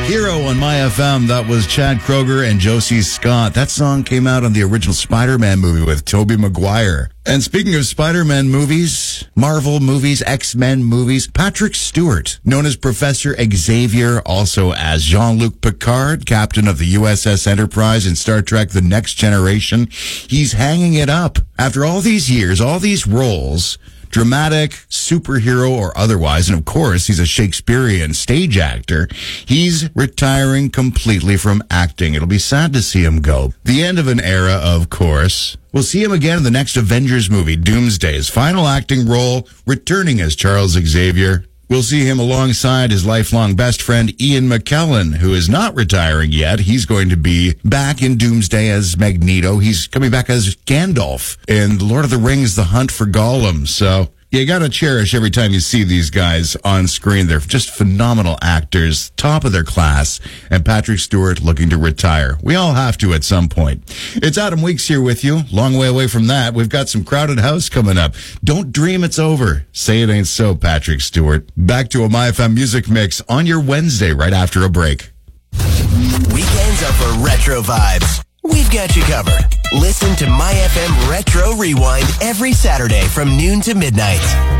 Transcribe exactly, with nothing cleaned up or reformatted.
Hero on My F M. That was Chad Kroger and Josie Scott. That song came out on the original Spider-Man movie with Tobey Maguire. And speaking of Spider-Man movies, Marvel movies, X-Men movies, Patrick Stewart, known as Professor Xavier, also as Jean-Luc Picard, captain of the U S S Enterprise in Star Trek The Next Generation, he's hanging it up. After all these years, all these roles, dramatic, superhero, or otherwise, and of course, he's a Shakespearean stage actor, he's retiring completely from acting. It'll be sad to see him go. The end of an era, of course. We'll see him again in the next Avengers movie, Doomsday, his final acting role, returning as Charles Xavier. We'll see him alongside his lifelong best friend, Ian McKellen, who is not retiring yet. He's going to be back in Doomsday as Magneto. He's coming back as Gandalf in The Lord of the Rings, The Hunt for Gollum. So you got to cherish every time you see these guys on screen. They're just phenomenal actors, top of their class, and Patrick Stewart looking to retire. We all have to at some point. It's Adam Weeks here with you. Long way away from that. We've got some Crowded House coming up. Don't dream it's over. Say it ain't so, Patrick Stewart. Back to a My F M Music Mix on your Wednesday right after a break. Weekends are for retro vibes. We've got you covered. Listen to My F M Retro Rewind every Saturday from noon to midnight.